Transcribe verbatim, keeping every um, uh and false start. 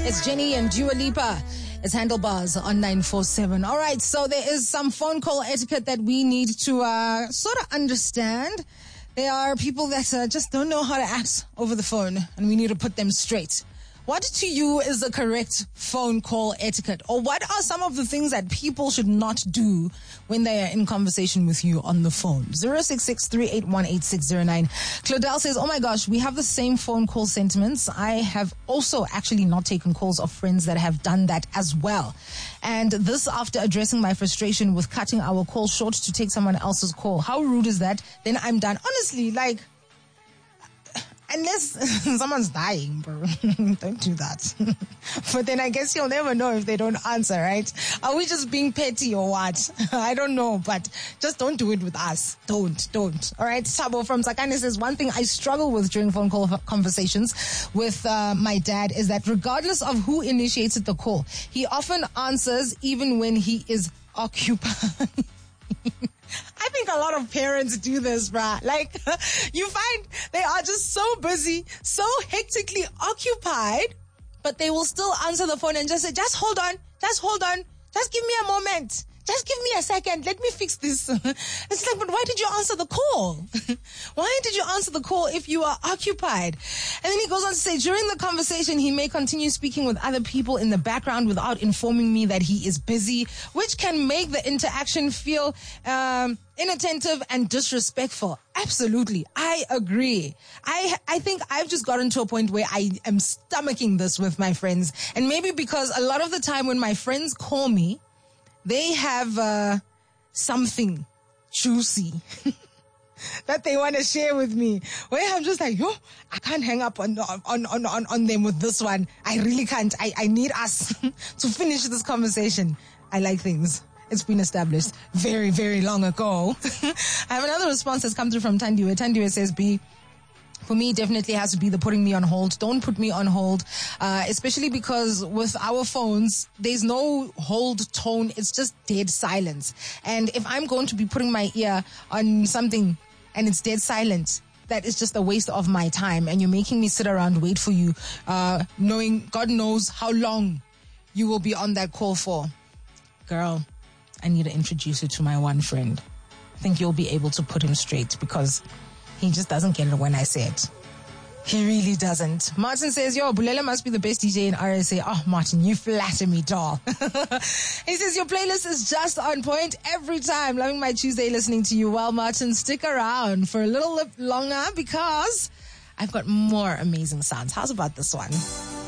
It's Jenny and Dua Lipa. It's Handlebars on nine four seven. All right, so there is some phone call etiquette that we need to uh, sort of understand. There are people that uh, just don't know how to act over the phone, and we need to put them straight. What to you is the correct phone call etiquette? Or what are some of the things that people should not do when they are in conversation with you on the phone? zero six six, three eight one, eight six zero nine. Claudel says, oh my gosh, we have the same phone call sentiments. I have also actually not taken calls of friends that have done that as well. And this after addressing my frustration with cutting our call short to take someone else's call. How rude is that? Then I'm done. Honestly, like... Unless someone's dying, bro. Don't do that. But then I guess you'll never know if they don't answer, right? Are we just being petty or what? I don't know, but just don't do it with us. Don't, don't. All right. Sabo from Sakane says, one thing I struggle with during phone call conversations with uh, my dad is that regardless of who initiated the call, he often answers even when he is occupied. I think a lot of parents do this, bruh. Like, you find they are just so busy, so hectically occupied, but they will still answer the phone and just say, just hold on, just hold on, just give me a moment. Just give me a second. Let me fix this. It's like, but why did you answer the call? Why did you answer the call if you are occupied? And then he goes on to say, during the conversation, he may continue speaking with other people in the background without informing me that he is busy, which can make the interaction feel um, inattentive and disrespectful. Absolutely. I agree. I I think I've just gotten to a point where I am stomaching this with my friends. And maybe because a lot of the time when my friends call me, they have uh, something juicy that they want to share with me. Where I'm just like, yo, I can't hang up on on on on, on them with this one. I really can't. I, I need us to finish this conversation. I like things. It's been established very, very long ago. I have another response that's come through from Tandiwe. Tandiwe says, B, for me, definitely has to be the putting me on hold. Don't put me on hold, uh, especially because with our phones, there's no hold tone. It's just dead silence. And if I'm going to be putting my ear on something and it's dead silent, that is just a waste of my time. And you're making me sit around, wait for you, uh, knowing God knows how long you will be on that call for. Girl, I need to introduce you to my one friend. I think you'll be able to put him straight because he just doesn't get it when I say it. He really doesn't. Martin says, yo, Bulele must be the best D J in R S A. Oh, Martin, you flatter me, doll. He says, your playlist is just on point every time. Loving my Tuesday listening to you. Well, Martin, stick around for a little longer because I've got more amazing sounds. How's about this one?